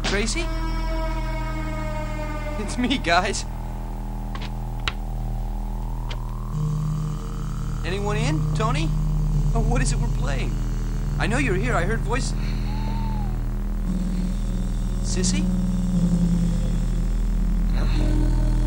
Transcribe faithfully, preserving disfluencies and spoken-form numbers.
Tracy? It's me, guys. Anyone in? Tony? Oh, what is it we're playing? I know you're here. I heard voices. Sissy?